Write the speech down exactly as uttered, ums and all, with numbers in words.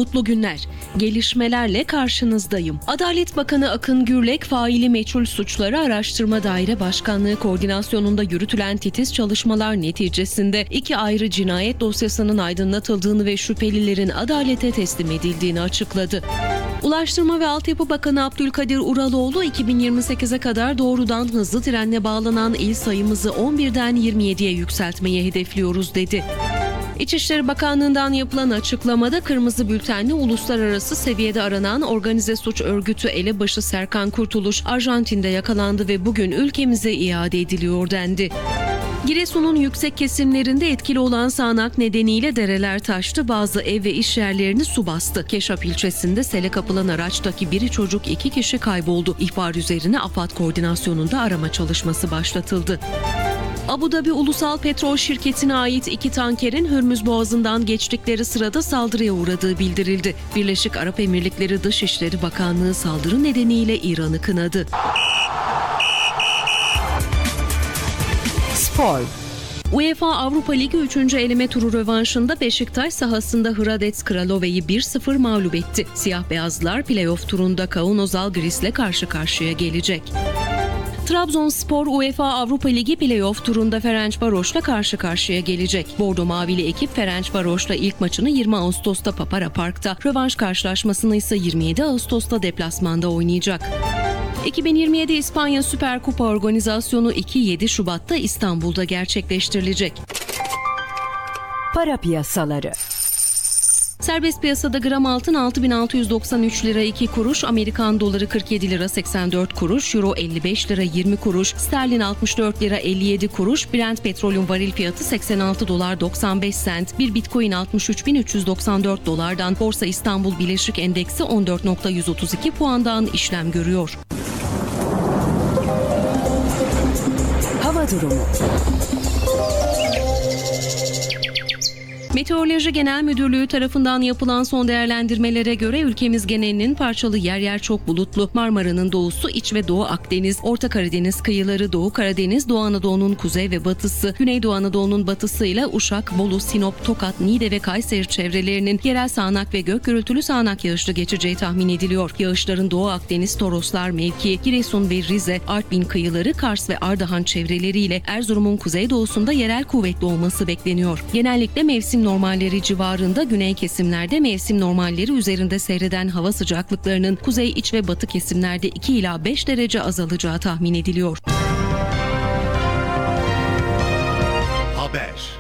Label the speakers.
Speaker 1: mutlu günler. Gelişmelerle karşınızdayım. Adalet Bakanı Akın Gürlek, faili meçhul suçları araştırma daire başkanlığı koordinasyonunda yürütülen titiz çalışmalar neticesinde iki ayrı cinayet dosyasının aydınlatıldığını ve şüphelilerin adalete teslim edildiğini açıkladı. Ulaştırma ve Altyapı Bakanı Abdülkadir Uraloğlu, iki bin yirmi sekize kadar doğrudan hızlı trenle bağlanan il sayımızı on birden yirmi yediye yükseltmeyi hedefliyoruz dedi. İçişleri Bakanlığı'ndan yapılan açıklamada kırmızı bültenli uluslararası seviyede aranan organize suç örgütü elebaşı Serkan Kurtuluş Arjantin'de yakalandı ve bugün ülkemize iade ediliyor dendi. Giresun'un yüksek kesimlerinde etkili olan sağanak nedeniyle dereler taştı, bazı ev ve iş yerlerini su bastı. Keşap ilçesinde sele kapılan araçtaki biri çocuk iki kişi kayboldu. İhbar üzerine AFAD koordinasyonunda arama çalışması başlatıldı. Abu Dhabi Ulusal Petrol Şirketi'ne ait iki tankerin Hürmüz Boğazı'ndan geçtikleri sırada saldırıya uğradığı bildirildi. Birleşik Arap Emirlikleri Dışişleri Bakanlığı saldırı nedeniyle İran'ı kınadı.
Speaker 2: Spor.
Speaker 1: UEFA Avrupa Ligi üçüncü eleme turu rövanşında Beşiktaş sahasında Hradec Kralove'yi bir sıfır mağlup etti. Siyah beyazlılar play-off turunda Kaunas Žalgiris'le karşı karşıya gelecek. Trabzonspor UEFA Avrupa Ligi play-off turunda Ferencvaros'la karşı karşıya gelecek. Bordo Mavili ekip Ferencvaros'la ilk maçını yirmi Ağustos'ta Papara Park'ta, rövanş karşılaşmasını ise yirmi yedi Ağustos'ta deplasmanda oynayacak. iki bin yirmi yedi İspanya Süper Kupa organizasyonu iki yedi Şubat'ta İstanbul'da gerçekleştirilecek.
Speaker 2: Para piyasaları.
Speaker 1: Serbest piyasada gram altın altı bin altı yüz doksan üç lira iki kuruş, Amerikan doları kırk yedi lira seksen dört kuruş, euro elli beş lira yirmi kuruş, sterlin altmış dört lira elli yedi kuruş, Brent petrolün varil fiyatı seksen altı dolar doksan beş sent, bir bitcoin altmış üç bin üç yüz doksan dört dolardan, Borsa İstanbul Bileşik Endeksi on dört nokta yüz otuz iki puandan işlem görüyor.
Speaker 2: Hava durumu.
Speaker 1: Meteoroloji Genel Müdürlüğü tarafından yapılan son değerlendirmelere göre ülkemiz genelinin parçalı, yer yer çok bulutlu. Marmara'nın doğusu, İç ve Doğu Akdeniz, Orta Karadeniz kıyıları, Doğu Karadeniz, Doğu Anadolu'nun kuzey ve batısı, Güneydoğu Anadolu'nun batısıyla Uşak, Bolu, Sinop, Tokat, Niğde ve Kayseri çevrelerinin yerel sağanak ve gök gürültülü sağanak yağışlı geçeceği tahmin ediliyor. Yağışların Doğu Akdeniz, Toroslar mevki, Giresun ve Rize, Artvin kıyıları, Kars ve Ardahan çevreleriyle Erzurum'un kuzeydoğusunda yerel kuvvetli olması bekleniyor. Genellikle mevsim normalleri civarında, güney kesimlerde mevsim normalleri üzerinde seyreden hava sıcaklıklarının kuzey, iç ve batı kesimlerde iki ila beş derece azalacağı tahmin ediliyor.
Speaker 3: Haber.